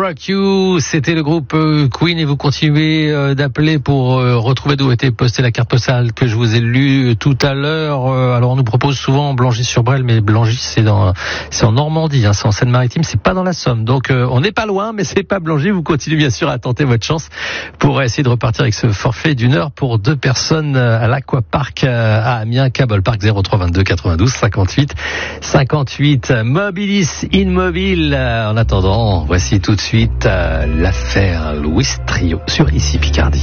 Rock You, c'était le groupe Queen et vous continuez d'appeler pour retrouver d'où était postée la carte postale que je vous ai lue tout à l'heure. Alors on nous propose souvent Blangy-sur-Brel, mais Blangy c'est en Normandie, c'est en Seine-Maritime, c'est pas dans la Somme. Donc on n'est pas loin, mais c'est pas Blangy. Vous continuez bien sûr à tenter votre chance pour essayer de repartir avec ce forfait d'une heure pour 2 personnes à l'Aquapark à Amiens, Cable Park 03 22 92 58 58. Mobilis Immobile. En attendant, voici tout de suite l'affaire Louis Trio sur Ici Picardie.